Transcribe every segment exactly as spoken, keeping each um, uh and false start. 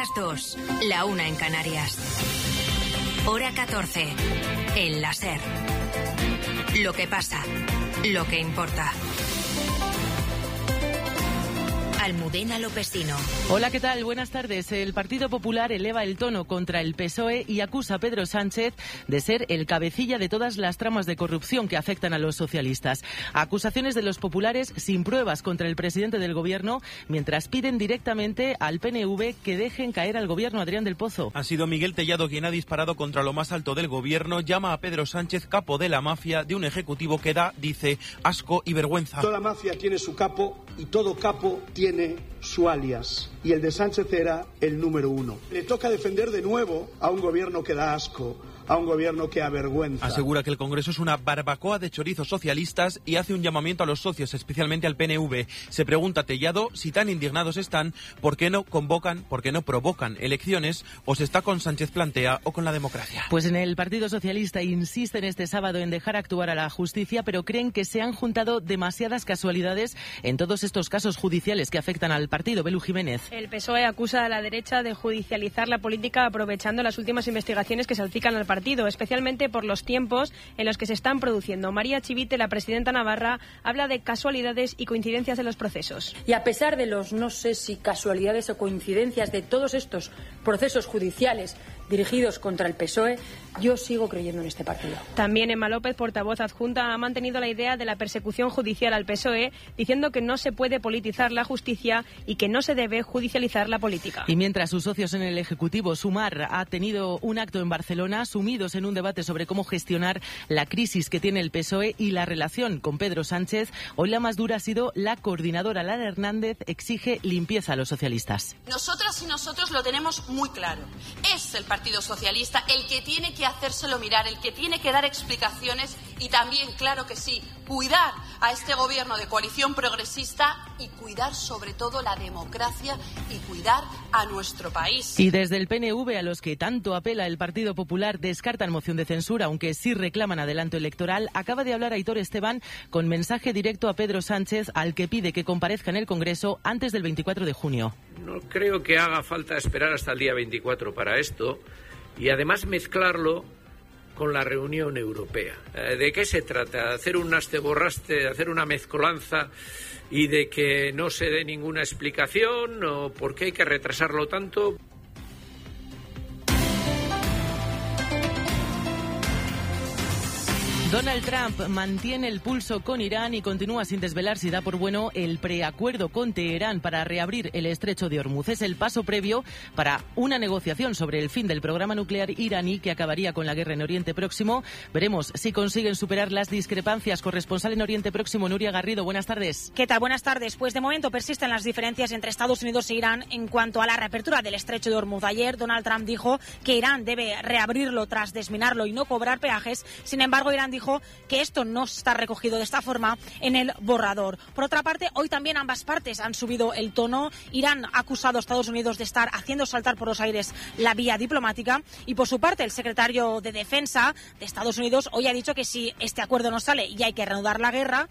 las dos, la una en Canarias. Hora catorce. El láser. Lo que pasa, lo que importa. Almudena Lopesino. Hola, ¿qué tal? Buenas tardes. El Partido Popular eleva el tono contra el P S O E y acusa a Pedro Sánchez de ser el cabecilla de todas las tramas de corrupción que afectan a los socialistas. Acusaciones de los populares sin pruebas contra el presidente del Gobierno, mientras piden directamente al P N V que dejen caer al Gobierno Adrián del Pozo. Ha sido Miguel Tellado quien ha disparado contra lo más alto del Gobierno. Llama a Pedro Sánchez capo de la mafia de un ejecutivo que da, dice, asco y vergüenza. Toda mafia tiene su capo y todo capo tiene su alias, y el de Sánchez era el número uno. Le toca defender de nuevo a un gobierno que da asco, a un gobierno que avergüenza. Asegura que el Congreso es una barbacoa de chorizos socialistas y hace un llamamiento a los socios, especialmente al P N V. Se pregunta Tellado si tan indignados están, ¿por qué no convocan, por qué no provocan elecciones, o se está con Sánchez plantea o con la democracia? Pues en el Partido Socialista insisten este sábado en dejar actuar a la justicia, pero creen que se han juntado demasiadas casualidades en todos estos casos judiciales que afectan al partido. Belu Jiménez. El P S O E acusa a la derecha de judicializar la política aprovechando las últimas investigaciones que salpican al partido, especialmente por los tiempos en los que se están produciendo. María Chivite, la presidenta navarra, habla de casualidades y coincidencias en los procesos. Y a pesar de los, no sé si casualidades o coincidencias de todos estos procesos judiciales dirigidos contra el P S O E, yo sigo creyendo en este partido. También Emma López, portavoz adjunta, ha mantenido la idea de la persecución judicial al P S O E, diciendo que no se puede politizar la justicia y que no se debe judicializar la política. Y mientras sus socios en el Ejecutivo, Sumar, ha tenido un acto en Barcelona, sumidos en un debate sobre cómo gestionar la crisis que tiene el P S O E y la relación con Pedro Sánchez, hoy la más dura ha sido la coordinadora Lara Hernández, exige limpieza a los socialistas. Nosotras y nosotros lo tenemos muy claro. Es el Partido Socialista el que tiene que hacérselo mirar, el que tiene que dar explicaciones y también, claro que sí, cuidar a este gobierno de coalición progresista y cuidar sobre todo la democracia y cuidar a nuestro país. Y desde el P N V, a los que tanto apela el Partido Popular, descartan moción de censura, aunque sí reclaman adelanto electoral. Acaba de hablar Aitor Esteban con mensaje directo a Pedro Sánchez, al que pide que comparezca en el Congreso antes del veinticuatro de junio. No creo que haga falta esperar hasta el día veinticuatro para esto y además mezclarlo con la reunión europea. ¿De qué se trata? ¿De hacer un asteborraste, de hacer una mezcolanza y de que no se dé ninguna explicación o por qué hay que retrasarlo tanto? Donald Trump mantiene el pulso con Irán y continúa sin desvelar si da por bueno el preacuerdo con Teherán para reabrir el estrecho de Hormuz. Es el paso previo para una negociación sobre el fin del programa nuclear iraní que acabaría con la guerra en Oriente Próximo. Veremos si consiguen superar las discrepancias. Corresponsal en Oriente Próximo, Nuria Garrido, buenas tardes. ¿Qué tal? Buenas tardes. Pues de momento persisten las diferencias entre Estados Unidos e Irán en cuanto a la reapertura del estrecho de Hormuz. Ayer Donald Trump dijo que Irán debe reabrirlo tras desminarlo y no cobrar peajes. Sin embargo, Irán dijo que esto no está recogido de esta forma en el borrador. Por otra parte, hoy también ambas partes han subido el tono. Irán ha acusado a Estados Unidos de estar haciendo saltar por los aires la vía diplomática y por su parte el secretario de Defensa de Estados Unidos hoy ha dicho que si este acuerdo no sale y hay que reanudar la guerra,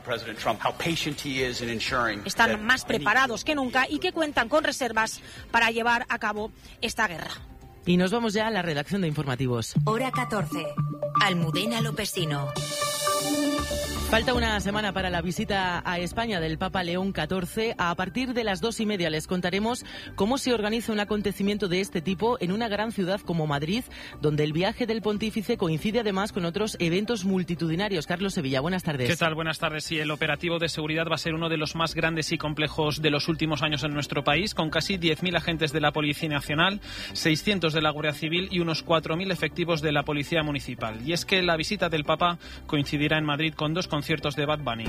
están más preparados que nunca y que cuentan con reservas para llevar a cabo esta guerra. Y nos vamos ya a la redacción de informativos. Hora catorce. Almudena Lopesino. Falta una semana para la visita a España del Papa León catorce. A partir de las dos y media les contaremos cómo se organiza un acontecimiento de este tipo en una gran ciudad como Madrid, donde el viaje del pontífice coincide además con otros eventos multitudinarios. Carlos Sevilla, buenas tardes. ¿Qué tal? Buenas tardes. Sí, el operativo de seguridad va a ser uno de los más grandes y complejos de los últimos años en nuestro país, con casi diez mil agentes de la Policía Nacional, seiscientos de la Guardia Civil y unos cuatro mil efectivos de la Policía Municipal. Y es que la visita del Papa coincidirá en Madrid con dos conciertos de Bad Bunny.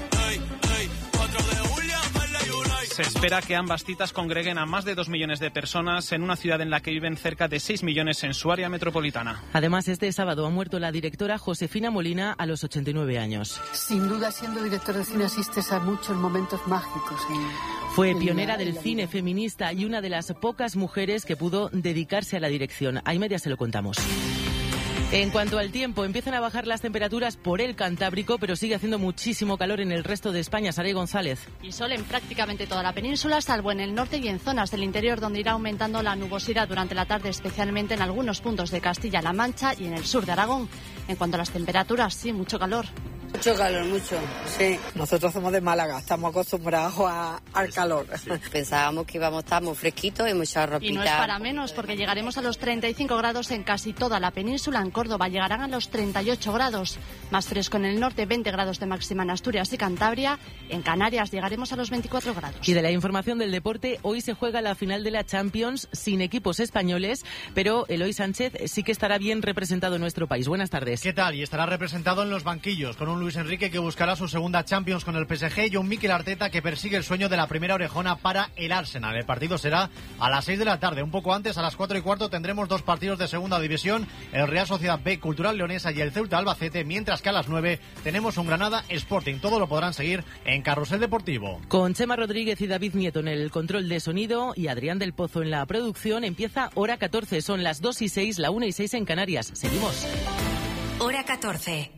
Se espera que ambas citas congreguen a más de dos millones de personas en una ciudad en la que viven cerca de seis millones en su área metropolitana. Además, este sábado ha muerto la directora Josefina Molina a los ochenta y nueve años. Sin duda, siendo director de cine asistes a muchos momentos mágicos. En... Fue pionera del cine feminista y una de las pocas mujeres que pudo dedicarse a la dirección. A y media se lo contamos. En cuanto al tiempo, empiezan a bajar las temperaturas por el Cantábrico, pero sigue haciendo muchísimo calor en el resto de España. Saray González. Y sol en prácticamente toda la península, salvo en el norte y en zonas del interior, donde irá aumentando la nubosidad durante la tarde, especialmente en algunos puntos de Castilla-La Mancha y en el sur de Aragón. En cuanto a las temperaturas, sí, mucho calor. Mucho calor, mucho, sí. Nosotros somos de Málaga, estamos acostumbrados a, al calor. Sí. Pensábamos que íbamos a estar muy fresquitos y mucha ropita. Y no es para menos, porque llegaremos a los treinta y cinco grados en casi toda la península. En Córdoba llegarán a los treinta y ocho grados. Más fresco en el norte, veinte grados de máxima en Asturias y Cantabria. En Canarias llegaremos a los veinticuatro grados. Y de la información del deporte, hoy se juega la final de la Champions sin equipos españoles, pero Eloy Sánchez sí que estará bien representado en nuestro país. Buenas tardes. ¿Qué tal? Y estará representado en los banquillos, con un Luis Enrique que buscará su segunda Champions con el P S G y un Mikel Arteta que persigue el sueño de la primera orejona para el Arsenal. El partido será a las seis de la tarde. Un poco antes, a las cuatro y cuarto, tendremos dos partidos de segunda división, el Real Sociedad B Cultural Leonesa y el Ceuta Albacete, mientras que a las nueve tenemos un Granada Sporting. Todo lo podrán seguir en Carrusel Deportivo. Con Chema Rodríguez y David Nieto en el control de sonido y Adrián del Pozo en la producción, empieza Hora catorce. Son las dos y seis, la una y seis en Canarias. Seguimos. Hora catorce.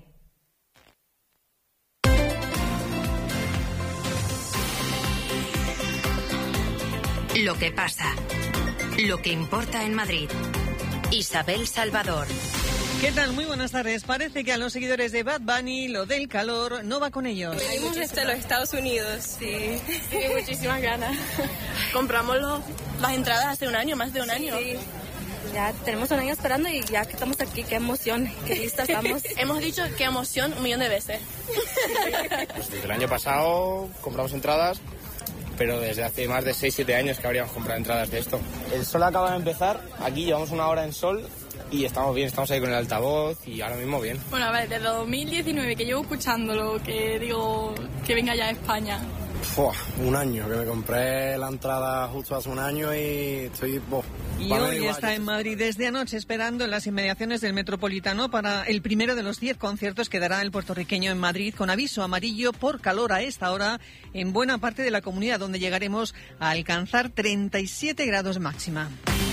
Lo que pasa. Lo que importa en Madrid. Isabel Salvador. ¿Qué tal? Muy buenas tardes. Parece que a los seguidores de Bad Bunny lo del calor no va con ellos. Venimos desde los Estados Unidos, sí. Sí, muchísimas ganas. Compramos los, las entradas hace un año, más de un sí. año. Ya tenemos un año esperando y ya que estamos aquí, qué emoción, qué lista estamos. Hemos dicho qué emoción un millón de veces. Pues desde el año pasado compramos entradas, pero desde hace más de seis siete años que habríamos comprado entradas de esto. El sol acaba de empezar, aquí llevamos una hora en sol y estamos bien, estamos ahí con el altavoz y ahora mismo bien. Bueno, a ver, desde dos mil diecinueve que llevo escuchándolo, que digo que venga ya a España. Fua, un año, que me compré la entrada justo hace un año y estoy... Boh, y hoy está en Madrid desde anoche esperando en las inmediaciones del Metropolitano para el primero de los diez conciertos que dará el puertorriqueño en Madrid, con aviso amarillo por calor a esta hora en buena parte de la comunidad, donde llegaremos a alcanzar treinta y siete grados máxima.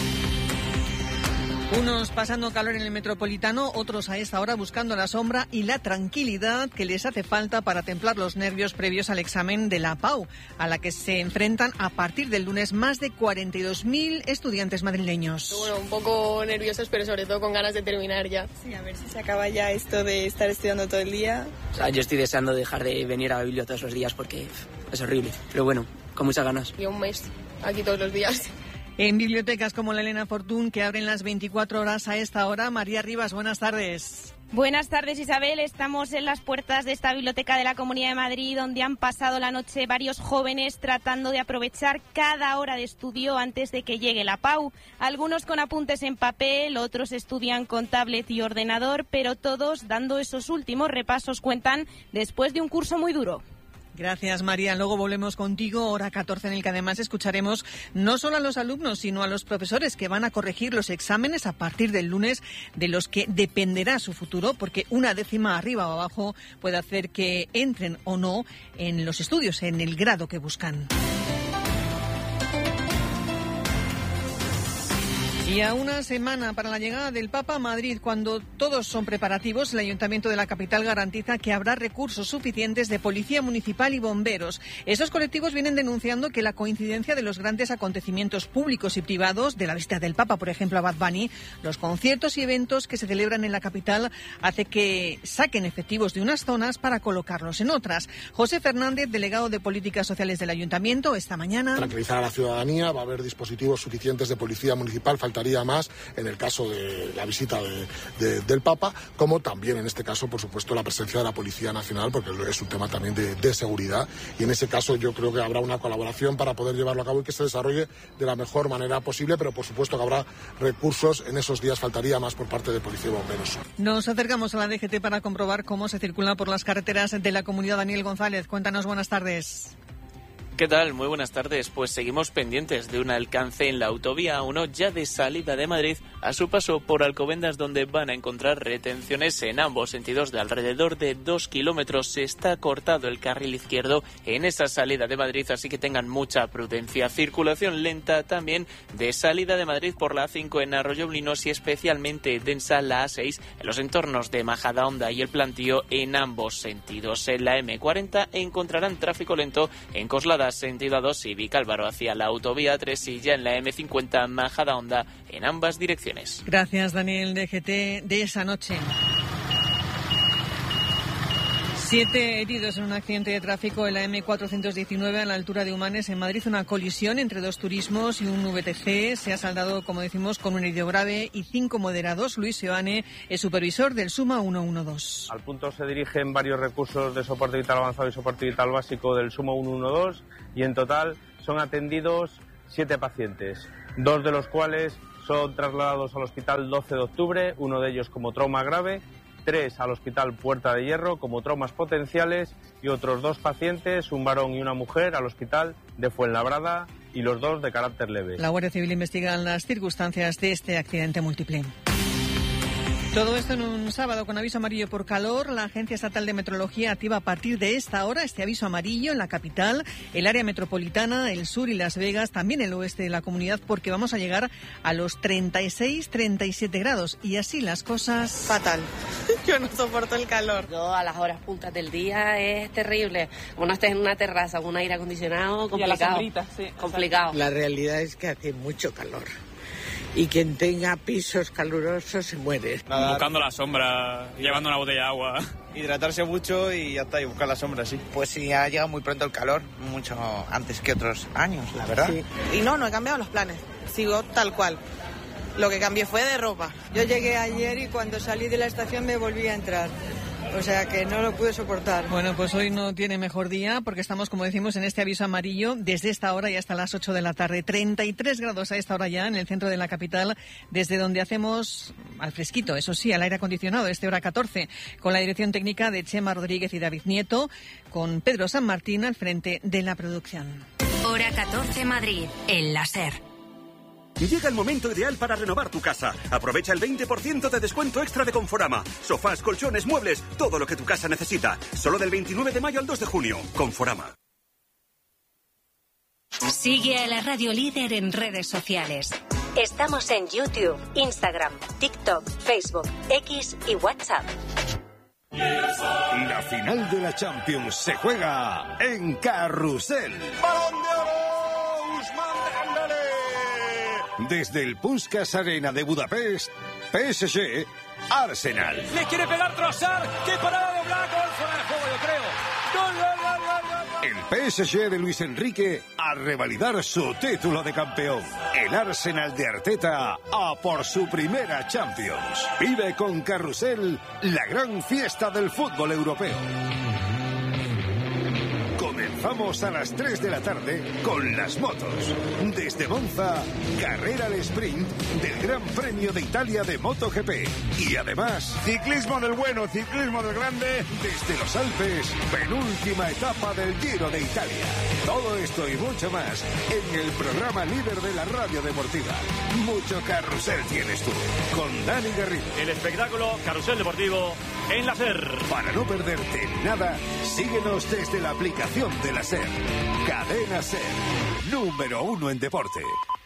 Unos pasando calor en el Metropolitano, otros a esta hora buscando la sombra y la tranquilidad que les hace falta para templar los nervios previos al examen de la P A U, a la que se enfrentan a partir del lunes más de cuarenta y dos mil estudiantes madrileños. Bueno, un poco nerviosos, pero sobre todo con ganas de terminar ya. Sí, a ver si se acaba ya esto de estar estudiando todo el día. O sea, yo estoy deseando dejar de venir a la biblioteca todos los días porque es horrible, pero bueno, con muchas ganas. Y un mes aquí todos los días. En bibliotecas como la Elena Fortún, que abren las veinticuatro horas a esta hora. María Rivas, buenas tardes. Buenas tardes, Isabel. Estamos en las puertas de esta biblioteca de la Comunidad de Madrid, donde han pasado la noche varios jóvenes tratando de aprovechar cada hora de estudio antes de que llegue la P A U. Algunos con apuntes en papel, otros estudian con tablet y ordenador, pero todos dando esos últimos repasos, cuentan, después de un curso muy duro. Gracias, María. Luego volvemos contigo, hora catorce, en el que además escucharemos no solo a los alumnos, sino a los profesores que van a corregir los exámenes a partir del lunes, de los que dependerá su futuro, porque una décima arriba o abajo puede hacer que entren o no en los estudios, en el grado que buscan. Y a una semana para la llegada del Papa a Madrid, cuando todos son preparativos, el Ayuntamiento de la capital garantiza que habrá recursos suficientes de policía municipal y bomberos. Estos colectivos vienen denunciando que la coincidencia de los grandes acontecimientos públicos y privados, de la visita del Papa, por ejemplo, a Bad Bunny, los conciertos y eventos que se celebran en la capital, hace que saquen efectivos de unas zonas para colocarlos en otras. José Fernández, delegado de Políticas Sociales del Ayuntamiento, esta mañana... Tranquilizar a la ciudadanía, va a haber dispositivos suficientes de policía municipal, falta más en el caso de la visita de, de, del Papa, como también en este caso, por supuesto, la presencia de la Policía Nacional, porque es un tema también de, de seguridad, y en ese caso yo creo que habrá una colaboración para poder llevarlo a cabo y que se desarrolle de la mejor manera posible, pero por supuesto que habrá recursos, en esos días faltaría más por parte de Policía y Bomberos. Nos acercamos a la D G T para comprobar cómo se circula por las carreteras de la comunidad. Daniel González, cuéntanos, buenas tardes. ¿Qué tal? Muy buenas tardes. Pues seguimos pendientes de un alcance en la autovía A uno ya de salida de Madrid a su paso por Alcobendas, donde van a encontrar retenciones en ambos sentidos de alrededor de dos kilómetros. Se está cortado el carril izquierdo en esa salida de Madrid, así que tengan mucha prudencia. Circulación lenta también de salida de Madrid por la A cinco en Arroyomolinos y especialmente densa la A seis en los entornos de Majadahonda y el Plantío en ambos sentidos. En la eme cuarenta encontrarán tráfico lento en Coslada sentido A dos y Vicálvaro hacia la autovía A tres y ya en la eme cincuenta Majadahonda en ambas direcciones. Gracias, Daniel, D G T de esa noche. Siete heridos en un accidente de tráfico en la eme cuatrocientos diecinueve a la altura de Humanes, en Madrid. Una colisión entre dos turismos y un ve te ce. Se ha saldado, como decimos, con un herido grave y cinco moderados. Luis Seoane es supervisor del SUMA ciento doce. Al punto se dirigen varios recursos de soporte vital avanzado y soporte vital básico del SUMA ciento doce y en total son atendidos siete pacientes, dos de los cuales son trasladados al hospital doce de octubre, uno de ellos como trauma grave, tres al Hospital Puerta de Hierro como traumas potenciales y otros dos pacientes, un varón y una mujer, al Hospital de Fuenlabrada y los dos de carácter leve. La Guardia Civil investiga las circunstancias de este accidente múltiple. Todo esto en un sábado con aviso amarillo por calor. La Agencia Estatal de Meteorología activa a partir de esta hora este aviso amarillo en la capital, el área metropolitana, el sur y Las Vegas, también el oeste de la comunidad, porque vamos a llegar a los treinta y seis, treinta y siete grados y así las cosas. Fatal. Yo no soporto el calor. Yo a las horas puntas del día es terrible. Como no estés en una terraza con un aire acondicionado, complicado. Y a la sombrita, sí. Complicado. La realidad es que hace mucho calor. Y quien tenga pisos calurosos se muere. Nada, buscando la sombra, llevando una botella de agua. Hidratarse mucho y ya está, y buscar la sombra, sí. Pues sí, ha llegado muy pronto el calor, mucho antes que otros años, la verdad. Sí. Y no, no he cambiado los planes, sigo tal cual. Lo que cambié fue de ropa. Yo llegué ayer y cuando salí de la estación me volví a entrar. O sea que no lo pude soportar. Bueno, pues hoy no tiene mejor día porque estamos, como decimos, en este aviso amarillo desde esta hora y hasta las ocho de la tarde. treinta y tres grados a esta hora ya en el centro de la capital, desde donde hacemos al fresquito, eso sí, al aire acondicionado, este hora catorce, con la dirección técnica de Chema Rodríguez y David Nieto, con Pedro San Martín al frente de la producción. Hora catorce Madrid, el láser. Llega el momento ideal para renovar tu casa. Aprovecha el veinte por ciento de descuento extra de Conforama. Sofás, colchones, muebles, todo lo que tu casa necesita. Solo del veintinueve de mayo al dos de junio. Conforama. Sigue a la Radio Líder en redes sociales. Estamos en YouTube, Instagram, TikTok, Facebook, X y WhatsApp. La final de la Champions se juega en Carrusel. ¡Balón de oro! ¡Usman Dembélé! Desde el Puskás Arena de Budapest, P S G, Arsenal. Le quiere pegar Trossard. ¡Qué parada de Oblak! Gol fuera de juego, yo creo. ¡Gol, gol, gol, gol, gol! El P S G de Luis Enrique a revalidar su título de campeón. El Arsenal de Arteta a por su primera Champions. Vive con Carrusel la gran fiesta del fútbol europeo. Comenzamos a las tres de la tarde con las motos. Desde Monza, carrera al sprint del Gran Premio de Italia de MotoGP. Y además, ciclismo del bueno, ciclismo del grande. Desde los Alpes, penúltima etapa del Giro de Italia. Todo esto y mucho más en el programa líder de la radio deportiva. Mucho carrusel tienes tú, con Dani Garrido. El espectáculo Carrusel Deportivo en la SER. Para no perderte nada, síguenos desde la aplicación de la SER. Cadena SER, número uno en deporte.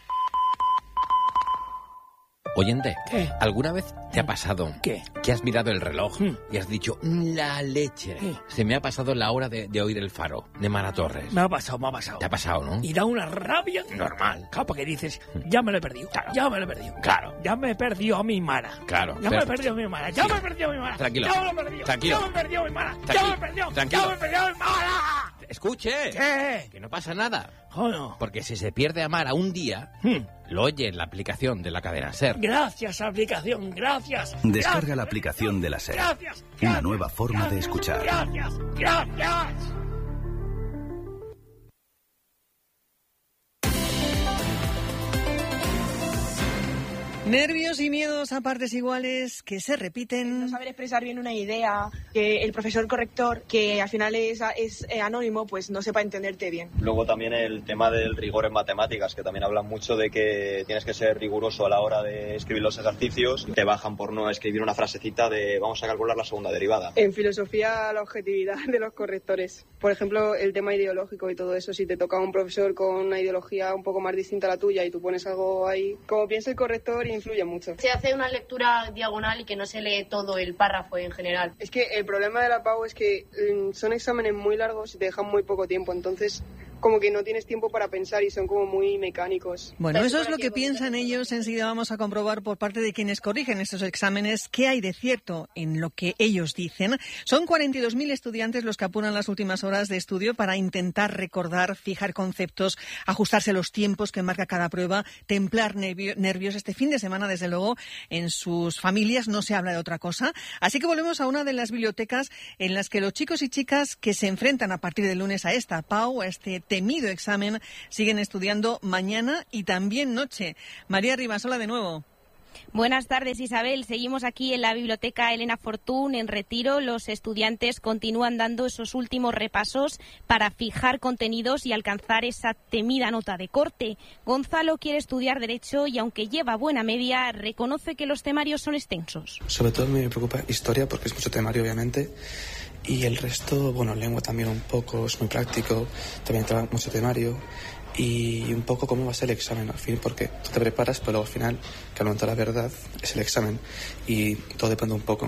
Oyente, ¿qué? ¿Alguna vez te ha pasado ¿Qué? que has mirado el reloj mm. y has dicho, la leche? ¿Qué? Se me ha pasado la hora de, de oír el faro de Mara Torres. Me ha pasado, me ha pasado. Te ha pasado, ¿no? Y da una rabia. Normal. Claro, porque dices, ya me lo he perdido. Claro. Ya me lo he perdido. Claro. Ya me he perdido a mi Mara. Claro. Ya pero... me he perdido a mi Mara. Ya sí. me he perdido a mi Mara. Tranquilo. Ya me lo he perdido. Tranquilo. Ya me he perdido a mi Mara. Tranquilo. Ya me he perdido. Tranquilo. Ya me he perdido a mi Mara. Escuche. ¿Qué? Que no pasa nada. Oh, no. Porque si se pierde a Mara un día, hmm. lo oye en la aplicación de la cadena SER. Gracias, aplicación. Gracias. Descarga gracias. la aplicación de la SER. Gracias. Una gracias, nueva forma gracias, de escuchar. Gracias. Gracias. Nervios y miedos a partes iguales que se repiten. No saber expresar bien una idea, que el profesor corrector, que al final es, es eh, anónimo, pues no sepa entenderte bien. Luego también el tema del rigor en matemáticas, que también hablan mucho de que tienes que ser riguroso a la hora de escribir los ejercicios. Te bajan por no escribir una frasecita de vamos a calcular la segunda derivada. En filosofía, la objetividad de los correctores. Por ejemplo, el tema ideológico y todo eso. Si te toca un profesor con una ideología un poco más distinta a la tuya y tú pones algo ahí, como piensa el corrector, influye mucho. Se hace una lectura diagonal y que no se lee todo el párrafo en general. Es que el problema de la P A U es que mm, son exámenes muy largos y te dejan muy poco tiempo, entonces como que no tienes tiempo para pensar y son como muy mecánicos. Bueno, eso es lo que piensan ellos. Enseguida vamos a comprobar por parte de quienes corrigen estos exámenes qué hay de cierto en lo que ellos dicen. Son cuarenta y dos mil estudiantes los que apuran las últimas horas de estudio para intentar recordar, fijar conceptos, ajustarse a los tiempos que marca cada prueba, templar nervios. Este fin de semana, desde luego, en sus familias no se habla de otra cosa. Así que volvemos a una de las bibliotecas en las que los chicos y chicas que se enfrentan a partir del lunes a esta P A U, a este temido examen, siguen estudiando mañana y también noche. María Rivasola, de nuevo. Buenas tardes, Isabel. Seguimos aquí en la Biblioteca Elena Fortún, en Retiro. Los estudiantes continúan dando esos últimos repasos para fijar contenidos y alcanzar esa temida nota de corte. Gonzalo quiere estudiar Derecho y, aunque lleva buena media, reconoce que los temarios son extensos. Sobre todo me preocupa Historia, porque es mucho temario, obviamente. Y el resto, bueno, lengua también un poco, es muy práctico, también trae mucho temario. Y un poco cómo va a ser el examen al fin, porque tú te preparas, pero luego al final, que al momento de la verdad, es el examen. Y todo depende un poco.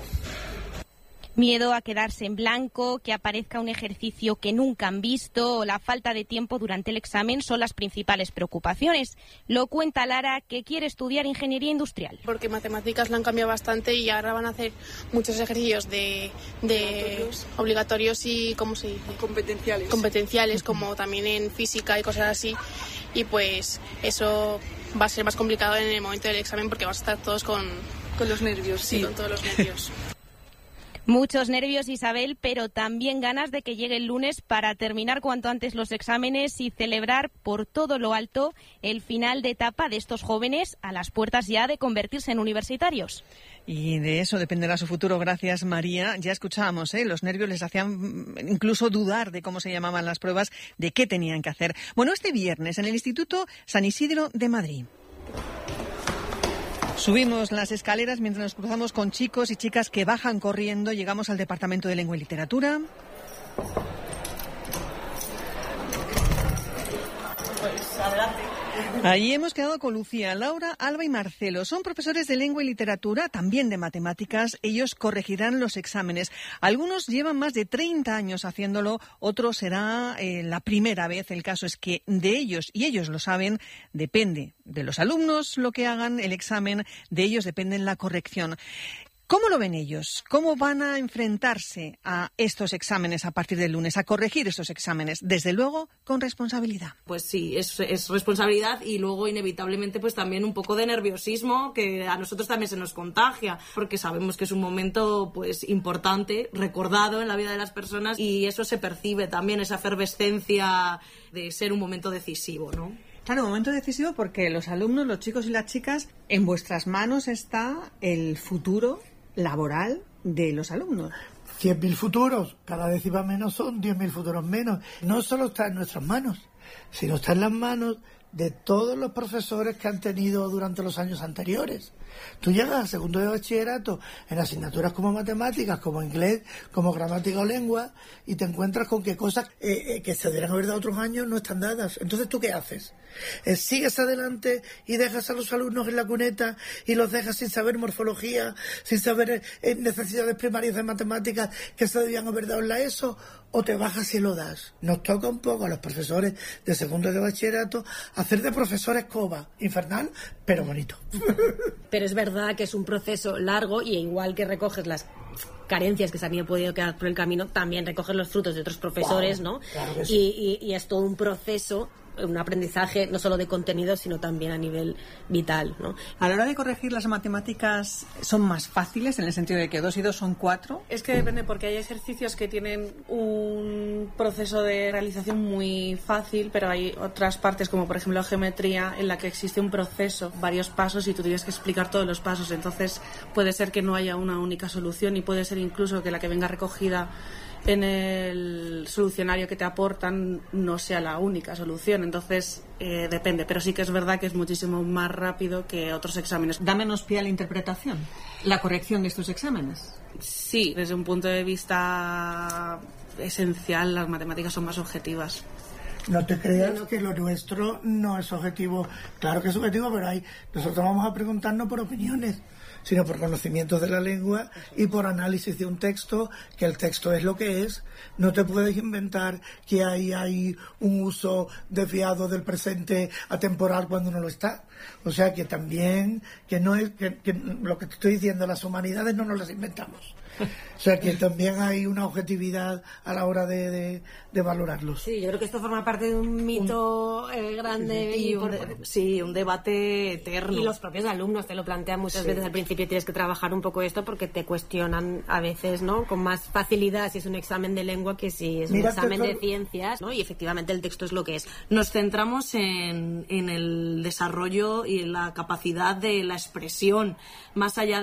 Miedo a quedarse en blanco, que aparezca un ejercicio que nunca han visto o la falta de tiempo durante el examen son las principales preocupaciones. Lo cuenta Lara, que quiere estudiar Ingeniería Industrial. Porque matemáticas la han cambiado bastante y ahora van a hacer muchos ejercicios de, de obligatorios. obligatorios y ¿cómo se dice? competenciales. Competenciales, como también en física y cosas así. Y pues eso va a ser más complicado en el momento del examen porque vas a estar todos con, con los nervios. Sí, sí, con todos los nervios. Muchos nervios, Isabel, pero también ganas de que llegue el lunes para terminar cuanto antes los exámenes y celebrar por todo lo alto el final de etapa de estos jóvenes a las puertas ya de convertirse en universitarios. Y de eso dependerá su futuro. Gracias, María. Ya escuchábamos, ¿eh? Los nervios les hacían incluso dudar de cómo se llamaban las pruebas, de qué tenían que hacer. Bueno, este viernes en el Instituto San Isidro de Madrid. Subimos las escaleras mientras nos cruzamos con chicos y chicas que bajan corriendo. Llegamos al Departamento de Lengua y Literatura. Pues adelante. Allí hemos quedado con Lucía, Laura, Alba y Marcelo. Son profesores de lengua y literatura, también de matemáticas. Ellos corregirán los exámenes. Algunos llevan más de treinta años haciéndolo, otros será eh, la primera vez. El caso es que de ellos, y ellos lo saben, depende de los alumnos lo que hagan el examen, de ellos depende la corrección. ¿Cómo lo ven ellos? ¿Cómo van a enfrentarse a estos exámenes a partir del lunes, a corregir estos exámenes? Desde luego, con responsabilidad. Pues sí, es, es responsabilidad y luego inevitablemente pues también un poco de nerviosismo que a nosotros también se nos contagia, porque sabemos que es un momento pues importante, recordado en la vida de las personas y eso se percibe también, esa efervescencia de ser un momento decisivo, ¿no? Claro, un momento decisivo porque los alumnos, los chicos y las chicas, en vuestras manos está el futuro laboral de los alumnos. cien mil futuros, cada décima menos son diez mil futuros menos. No solo está en nuestras manos, sino está en las manos de todos los profesores que han tenido durante los años anteriores. Tú llegas al segundo de bachillerato en asignaturas como matemáticas, como inglés, como gramática o lengua, y te encuentras con que cosas eh, eh, que se deberían haber dado otros años no están dadas. Entonces, ¿tú qué haces? Eh, ¿Sigues adelante y dejas a los alumnos en la cuneta y los dejas sin saber morfología, sin saber eh, necesidades primarias de matemáticas que se debían haber dado en la ESO? ¿O te bajas y lo das? Nos toca un poco a los profesores de segundo de bachillerato hacer de profesores coba, infernal, pero bonito. Pero es verdad que es un proceso largo y igual que recoges las carencias que se habían podido quedar por el camino, también recoges los frutos de otros profesores, claro, ¿no? Claro que sí. y, y, y es todo un proceso un aprendizaje no solo de contenido, sino también a nivel vital, ¿no? A la hora de corregir las matemáticas, ¿son más fáciles en el sentido de que dos y dos son cuatro? Es que depende, porque hay ejercicios que tienen un proceso de realización muy fácil, pero hay otras partes, como por ejemplo geometría, en la que existe un proceso, varios pasos, y tú tienes que explicar todos los pasos. Entonces puede ser que no haya una única solución, y puede ser incluso que la que venga recogida en el solucionario que te aportan no sea la única solución. Entonces eh, depende, pero sí que es verdad que es muchísimo más rápido que otros exámenes. ¿Da menos pie a la interpretación la corrección de estos exámenes? Sí, desde un punto de vista esencial las matemáticas son más objetivas. No te creas que lo nuestro no es objetivo. Claro que es objetivo, pero hay, nosotros vamos a preguntarnos por opiniones, sino por conocimientos de la lengua y por análisis de un texto, que el texto es lo que es. No te puedes inventar que ahí hay un uso desviado del presente atemporal cuando no lo está. O sea que también, que no es, que, que lo que te estoy diciendo, las humanidades no nos las inventamos. O sea que también hay una objetividad a la hora de, de, de valorarlos. Sí, yo creo que esto forma parte de un mito un, eh, grande sí, y un, de, sí, un debate eterno. Y los propios alumnos te lo plantean muchas sí. veces al principio. Tienes que trabajar un poco esto porque te cuestionan a veces, ¿no? Con más facilidad si es un examen de lengua que si es Mira, un examen de ciencias, ¿no? Y efectivamente el texto es lo que es. Nos centramos en, en el desarrollo y en la capacidad de la expresión, más allá de